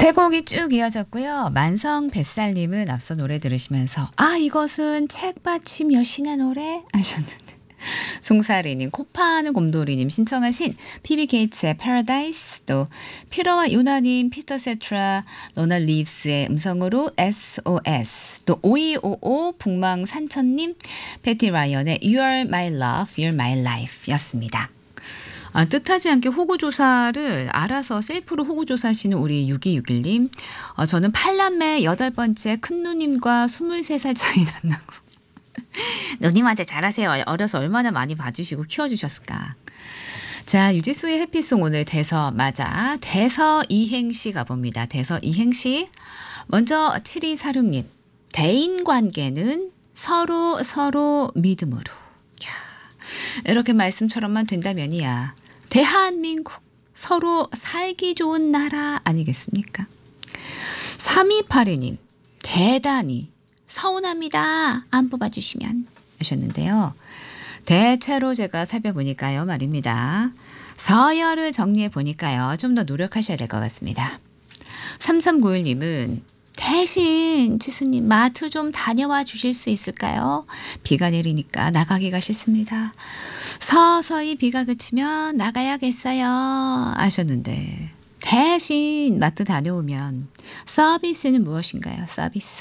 세 곡이 쭉 이어졌고요. 만성 뱃살님은 앞서 노래 들으시면서 이것은 책받침 여신의 노래 하셨는데 송사리님, 코파하는 곰돌이님 신청하신 피비 게이츠의 파라다이스, 또 피러와 유나님, 피터 세트라, 노나 리브스의 음성으로 SOS, 또 5255 북망산천님, 패티 라이언의 You are my love, you're my life 였습니다. 뜻하지 않게 호구조사를 알아서 셀프로 호구조사하시는 우리 6261님. 저는 8남매 8번째 큰누님과 23살 차이 난다고. 누님한테 잘하세요. 어려서 얼마나 많이 봐주시고 키워주셨을까. 자, 유지수의 해피송 오늘 대서 맞아. 대서 이행시 가봅니다. 대서 이행시. 먼저 7246님. 대인관계는 서로 믿음으로. 이렇게 말씀처럼만 된다면이야. 대한민국 서로 살기 좋은 나라 아니겠습니까? 3282님. 대단히 서운합니다. 안 뽑아주시면 하셨는데요. 대체로 제가 살펴보니까요 말입니다. 서열을 정리해 보니까요. 좀 더 노력하셔야 될 것 같습니다. 3391님은 대신 지수님 마트 좀 다녀와 주실 수 있을까요? 비가 내리니까 나가기가 싫습니다. 서서히 비가 그치면 나가야겠어요 하셨는데 대신 마트 다녀오면 서비스는 무엇인가요? 서비스.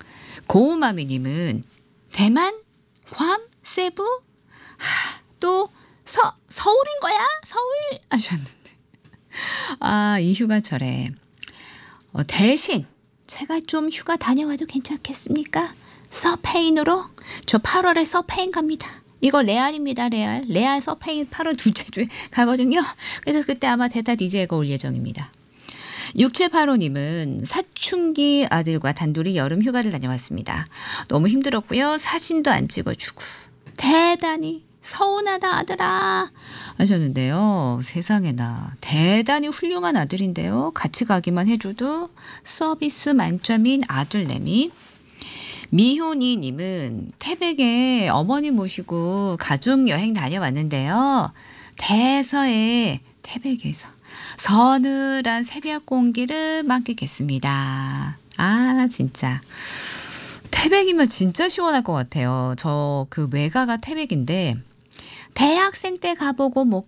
고우마미님은 대만? 괌? 세부? 또 서울인 거야? 서울? 하셨는데 이 휴가철에 대신 제가 좀 휴가 다녀와도 괜찮겠습니까? 서페인으로? 저 8월에 서페인 갑니다. 이거 레알입니다. 레알 서페인 8월 둘째 주에 가거든요. 그래서 그때 아마 대타 DJ가 올 예정입니다. 6785님은 사춘기 아들과 단둘이 여름 휴가를 다녀왔습니다. 너무 힘들었고요. 사진도 안 찍어주고 대단히 서운하다 아들아 하셨는데요. 세상에나 대단히 훌륭한 아들인데요. 같이 가기만 해줘도 서비스 만점인 아들내미. 미효니님은 태백에 어머니 모시고 가족여행 다녀왔는데요. 대서에 태백에서 서늘한 새벽 공기를 만끽했습니다. 진짜 태백이면 진짜 시원할 것 같아요. 저 그 외가가 태백인데 대학생 때 가보고 못